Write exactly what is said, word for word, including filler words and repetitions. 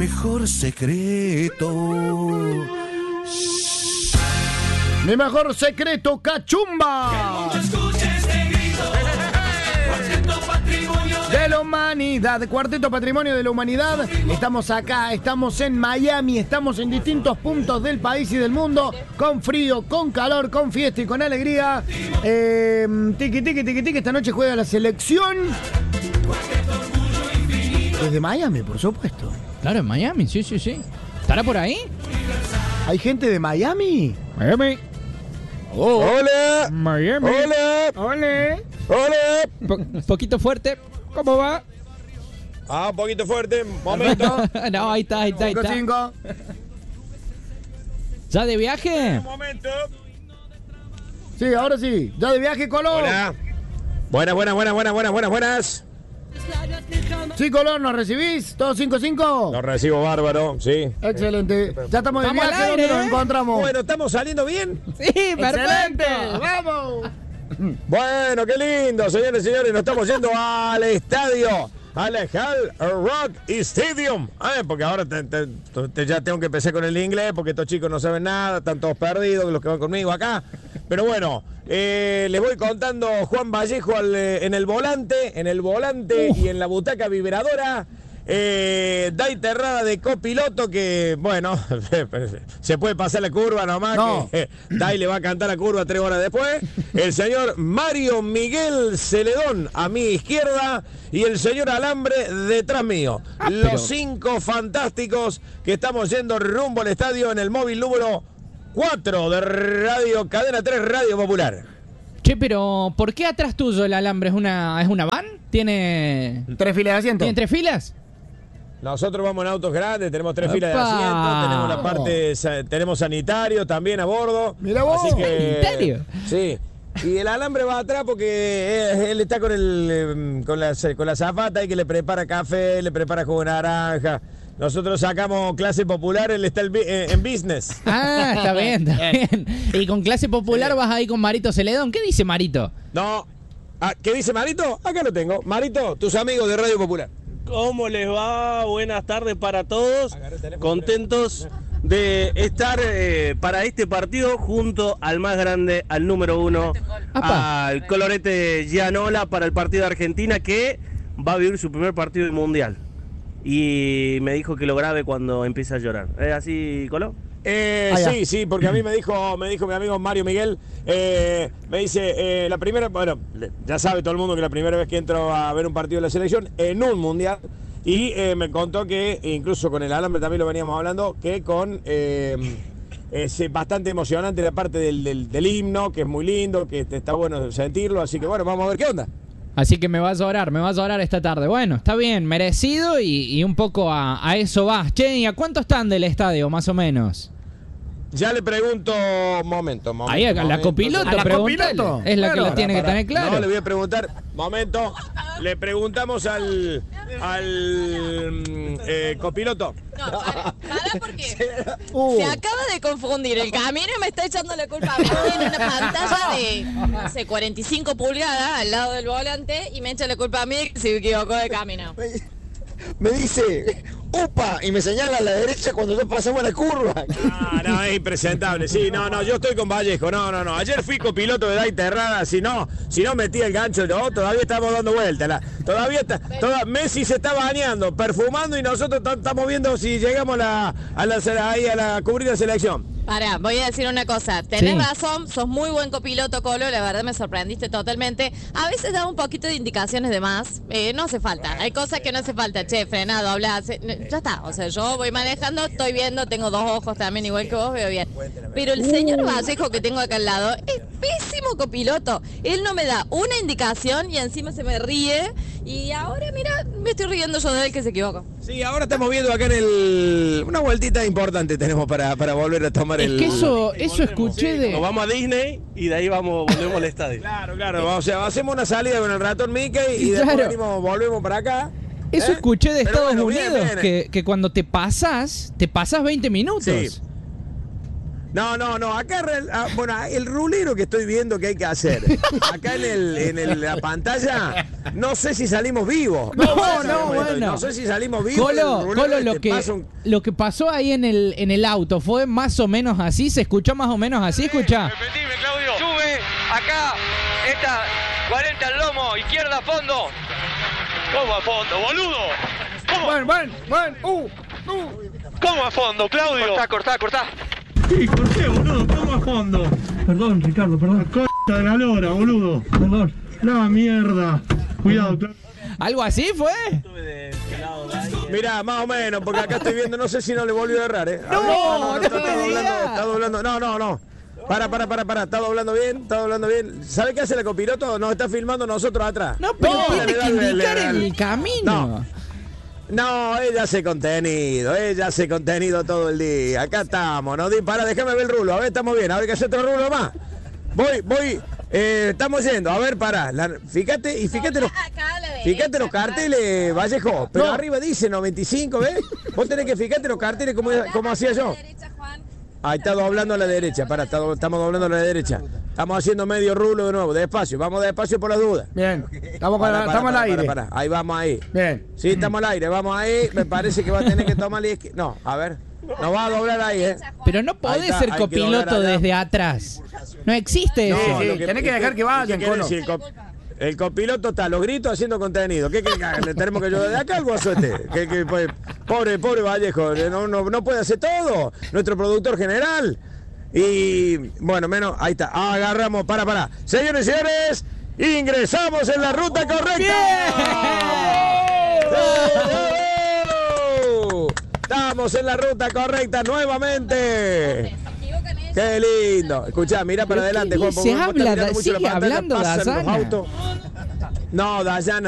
mejor secreto. Mi mejor secreto, cachumba. De la humanidad, Cuarteto Patrimonio de la Humanidad. Estamos acá, estamos en Miami, estamos en distintos puntos del país y del mundo, con frío, con calor, con fiesta y con alegría. Eh, tiki, tiki, tiki, tiki. Esta noche juega la selección. Desde Miami, por supuesto. Claro, en Miami, sí, sí, sí. ¿Estará por ahí? ¿Hay gente de Miami? Miami. Oh. Hola. Miami. Hola. Hola. Hola. Po poquito fuerte. ¿Cómo va? Ah, un poquito fuerte. Momento. No, ahí está, ahí está, ahí está. cinco. ¿Ya de viaje? Un momento. Sí, ahora sí. ¿Ya de viaje, Colón? Hola. Buenas, buenas, buenas, buenas, buenas, buenas, buenas. Sí, Colón, ¿nos recibís? ¿Todo cinco cinco? Lo recibo bárbaro, sí. Excelente. Ya estamos de Vamos viaje, al aire, ¿dónde nos ¿eh? encontramos? Bueno, ¿estamos saliendo bien? Sí, ¡Excelente! perfecto. ¡Vamos! Bueno, qué lindo, señores y señores. Nos estamos yendo al estadio, al Hard Rock Stadium. Ah, porque ahora te, te, te, ya tengo que empezar con el inglés, porque estos chicos no saben nada, están todos perdidos, los que van conmigo acá. Pero bueno, eh, les voy contando Juan Vallejo al, eh, en el volante, en el volante uh. y en la butaca vibradora. Eh, Dai Terrada de copiloto que, bueno, se puede pasar la curva nomás, no. que Dai le va a cantar la curva tres horas después. El señor Mario Miguel Celedón a mi izquierda y el señor Alambre detrás mío. Ah, Los pero... cinco fantásticos que estamos yendo rumbo al estadio en el móvil número cuatro de Radio Cadena tres Radio Popular. Che, pero ¿por qué atrás tuyo el alambre? ¿Es una, es una van? ¿Tiene tres filas de asiento? ¿Tiene tres filas? Nosotros vamos en autos grandes, tenemos tres ¡Opa! filas de asiento, tenemos la parte, tenemos sanitario también a bordo. Mira vos. Así que, ¿Sanitario? Sí. Y el alambre va atrás porque él está con el con la, con la zafata y que le prepara café, le prepara jugo de naranja. Nosotros sacamos clase popular, él está en business. Ah, está bien, está bien. Y con clase popular vas ahí con Marito Celedón. ¿Qué dice Marito? No. Ah, ¿qué dice Marito? Acá lo tengo. Marito, tus amigos de Radio Popular. ¿Cómo les va? Buenas tardes para todos. Contentos de estar eh, para este partido junto al más grande, al número uno, Apa. al colorete Gianola para el partido de Argentina, que va a vivir su primer partido del Mundial. Y me dijo que lo grabe cuando empiece a llorar. ¿Es así, Colo? Eh, sí, sí, porque a mí me dijo, me dijo mi amigo Mario Miguel, eh, me dice, eh, la primera, bueno, ya sabe todo el mundo que la primera vez que entro a ver un partido de la selección en un mundial, y eh, me contó que, incluso con el alambre también lo veníamos hablando, que con eh, es bastante emocionante la parte del, del, del himno, que es muy lindo, que está bueno sentirlo, así que bueno, vamos a ver qué onda. Así que me vas a orar, me vas a orar esta tarde. Bueno, está bien, merecido y, y un poco a, a eso vas. Che, ¿y a cuánto están del estadio, más o menos? Ya le pregunto, momento, momento. Ahí, a la momento, copiloto, ¿A la preguntale. copiloto? Es la Claro. que la tiene Para, que tener para. claro. No, le voy a preguntar, momento, le preguntamos al, al eh, copiloto. No, para, para porque Uh. se acaba de confundir el camino y me está echando la culpa a mí. Tiene una pantalla de, no sé, cuarenta y cinco pulgadas al lado del volante y me echa la culpa a mí que se equivocó de camino. Me dice, ¡opa! Y me señala a la derecha cuando ya pasamos la curva. Ah, no, es impresentable. Sí, no, no, yo estoy con Vallejo. No, no, no. Ayer fui copiloto de Dai Terrada. Si no, si no metí el gancho, no, todavía estamos dando vueltas. La, todavía está, toda, Messi se está bañando, perfumando y nosotros estamos viendo si llegamos a la, a la, ahí a la cubrir la selección. Pará, voy a decir una cosa. Tenés Sí. razón, sos muy buen copiloto, Colo. La verdad me sorprendiste totalmente. A veces da un poquito de indicaciones de más. Eh, no hace falta. Hay cosas que no hace falta. Che, frenado, habla. Ya está. O sea, yo voy manejando, estoy viendo, tengo dos ojos también, igual que vos, veo bien. Pero el señor Vallejo que tengo acá al lado es pésimo copiloto. Él no me da una indicación y encima se me ríe. Y ahora, mira, me estoy riendo yo de él que se equivocó. Sí, ahora estamos viendo acá en el... Una vueltita importante tenemos para, para volver a tomar Es el... que eso, eso escuché de... Nos vamos a Disney y de ahí vamos, volvemos al estadio. Claro, claro. O sea, hacemos una salida con el ratón Mickey y Claro. después venimos, volvemos para acá. Eso ¿Eh? escuché de Pero Estados bueno, bien, Unidos, bien. Que, que cuando te pasas, te pasas veinte minutos. Sí. No, no, no, acá, re- ah, bueno, el rulero que estoy viendo que hay que hacer, acá en, el, en el- la pantalla, no sé si salimos vivos. No, sé si no, salimos vivos, bueno. No sé si salimos vivos. Colo, el rulero Colo, lo este que, pasa un- lo que pasó ahí en el, en el auto fue más o menos así, se escuchó más o menos así, escuchá. Repetime, Claudio. Sube acá, esta cuarenta al lomo, izquierda a fondo. ¿Cómo a fondo, boludo? ¿Cómo, Bueno, bueno, bueno, uh, uh. ¿Cómo a fondo, Claudio? Cortá, cortá, cortá. Sí, corté, boludo, ¿cómo a fondo? Perdón, Ricardo, perdón. La c*** de la lora, boludo. Perdón. La mierda. Cuidado, Claudio. ¿Algo así fue? Mirá, más o menos, porque acá estoy viendo, no sé si no le volvió a errar, ¿eh? No, no está, me está doblando, digas. está doblando, no, no, no. Para, para, para, para, está doblando bien, está doblando bien. ¿Sabe qué hace la copiloto? Nos está filmando nosotros atrás. No, pero No, tiene dale, que dale, indicar dale. el camino. No. No, ella hace contenido, ella hace contenido todo el día. Acá estamos, no dispara, déjame ver el rulo, a ver, estamos bien, a ver que hace otro rulo más. Voy, voy, eh, estamos yendo, a ver, pará, la- fíjate, y fíjate los, Acá a la derecha, fíjate los carteles, Vallejo, pero No. arriba dice noventa y cinco, ¿ves? Vos tenés que fijarte los carteles como, como hacía yo. Ahí está doblando a la derecha, pará, está do- estamos doblando a la derecha. Estamos haciendo medio rulo de nuevo, despacio, vamos despacio por las dudas. Bien, estamos, con Pará, la- pará, estamos al pará, aire. pará, pará. Ahí vamos ahí. Bien. Sí, estamos al aire, vamos ahí. Me parece que va a tener que tomar la izquierda. No, a ver. Nos va a doblar ahí, ¿eh? Pero no Ahí podés está, ser hay que copiloto doblar allá. desde atrás. No existe No, eso. sí, lo tenés que dejar que vayan, ¿qué quiere Colo. decir? El, cop- el copiloto está a los gritos haciendo contenido. ¿Qué quiere que haga? ¿Le tenemos que ayudar de acá al guaso este? ¿Qué- qué, pues, pobre, pobre Vallejo, no, no, no puede hacer todo. Nuestro productor general. Y bueno, menos, ahí está. Agarramos, para, para. Señores y señores, ingresamos en la ruta correcta. ¡Bravo! Estamos en la ruta correcta nuevamente. Qué lindo. Escuchá, mira para ¿Pero qué adelante, Juan. dice? porque vos estás Habla, mirando mucho la sigue pantalla, hablando pasan los Dazana. autos. No, Dayana.